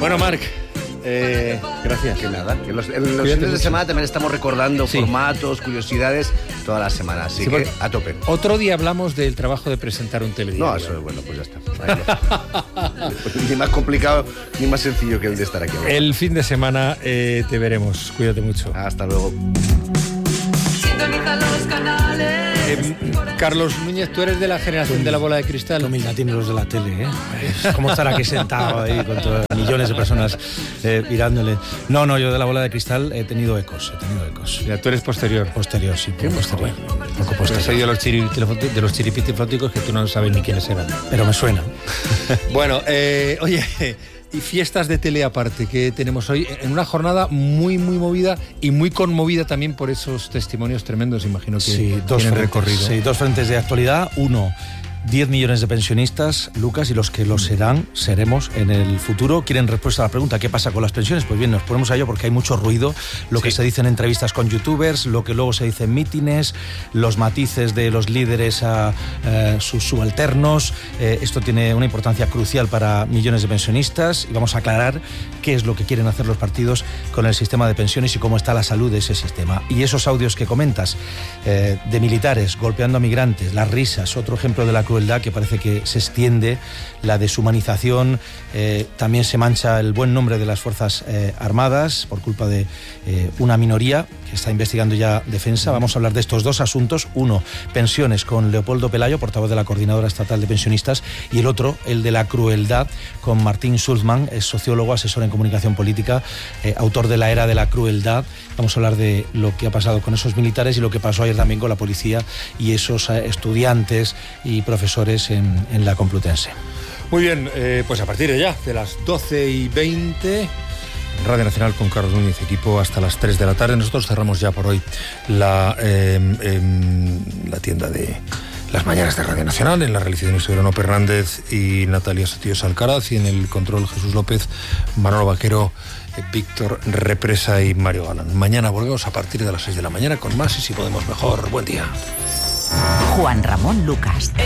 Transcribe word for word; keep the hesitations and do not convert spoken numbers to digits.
Bueno, Marc, eh, gracias. Que nada, que los, en los fines de semana también estamos recordando sí. formatos, curiosidades, toda la semana, así sí, que a tope. Otro día hablamos del trabajo de presentar un telediario. No, eso es bueno, pues ya está. Ni más complicado, ni más sencillo que el de estar aquí. Ahora. El fin de semana eh, te veremos, cuídate mucho. Hasta luego. Sintoniza los canales. Eh, Carlos Núñez, tú eres de la generación tú, de la bola de cristal. Qué humildad tienen los de la tele, ¿eh? Es como estar aquí sentado ahí con todos, millones de personas eh, mirándole. No, no, yo de la bola de cristal he tenido ecos, he tenido ecos. Ya, tú eres posterior. Posterior, sí, poco posterior. Poco posterior. Soy de los, chiri, de los chiripitiflóticos que tú no sabes ni quiénes eran. Pero me suenan. Bueno, eh, oye... Y fiestas de tele aparte que tenemos hoy en una jornada muy muy movida y muy conmovida también por esos testimonios tremendos, imagino que sí, dos tienen frentes, recorrido. Sí, dos frentes de actualidad. Uno, diez millones de pensionistas, Lucas, y los que lo serán, seremos en el futuro. Quieren respuesta a la pregunta, ¿qué pasa con las pensiones? Pues bien, nos ponemos a ello porque hay mucho ruido, lo sí. que se dice en entrevistas con youtubers, lo que luego se dice en mítines, los matices de los líderes a eh, sus subalternos. Eh, esto tiene una importancia crucial para millones de pensionistas y vamos a aclarar qué es lo que quieren hacer los partidos con el sistema de pensiones y cómo está la salud de ese sistema. Y esos audios que comentas eh, de militares golpeando a migrantes, las risas, otro ejemplo de la crueldad que parece que se extiende, la deshumanización, eh, también se mancha el buen nombre de las Fuerzas eh, Armadas por culpa de eh, una minoría que está investigando ya Defensa. Vamos a hablar de estos dos asuntos. Uno, pensiones con Leopoldo Pelayo, portavoz de la Coordinadora Estatal de Pensionistas, y el otro, el de la crueldad, con Martín Schulzman, es sociólogo, asesor en comunicación política, eh, autor de La Era de la Crueldad. Vamos a hablar de lo que ha pasado con esos militares y lo que pasó ayer también con la policía y esos eh, estudiantes y profesores en, en la Complutense. Muy bien, eh, pues a partir de ya, de las doce y veinte, Radio Nacional con Carlos Núñez, equipo hasta las tres de la tarde. Nosotros cerramos ya por hoy la, eh, eh, la tienda de las mañanas de Radio Nacional. En la realización estuvieron Ope Hernández y Natalia Sotillos Alcaraz, y en el control Jesús López, Manolo Vaquero, eh, Víctor Represa y Mario Galán. Mañana volvemos a partir de las seis de la mañana con más y si podemos mejor. Buen día. Juan Ramón Lucas.